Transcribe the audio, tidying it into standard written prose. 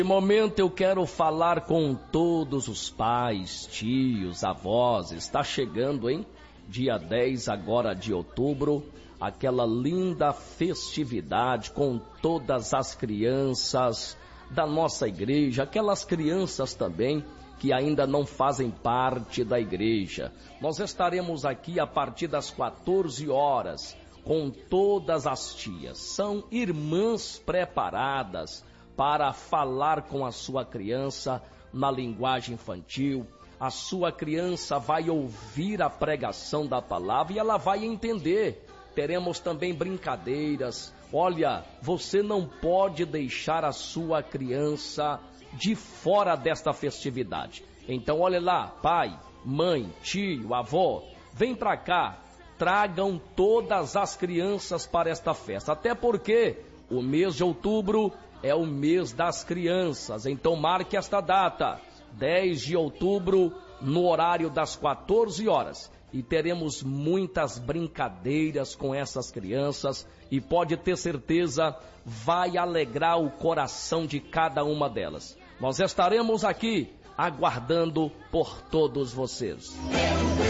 Nesse momento eu quero falar com todos os pais, tios, avós. Está chegando, hein? Dia 10 agora de outubro, aquela linda festividade com todas as crianças da nossa igreja, aquelas crianças também que ainda não fazem parte da igreja. Nós estaremos aqui a partir das 14 horas com todas as tias. São irmãs preparadas para falar com a sua criança na linguagem infantil. A sua criança vai ouvir a pregação da palavra e ela vai entender. Teremos também brincadeiras. Olha, você não pode deixar a sua criança de fora desta festividade. Então olha lá, pai, mãe, tio, avó, vem pra cá, tragam todas as crianças para esta festa. Até porque o mês de outubro é o mês das crianças. Então marque esta data, 10 de outubro, no horário das 14 horas. E teremos muitas brincadeiras com essas crianças e pode ter certeza, vai alegrar o coração de cada uma delas. Nós estaremos aqui aguardando por todos vocês.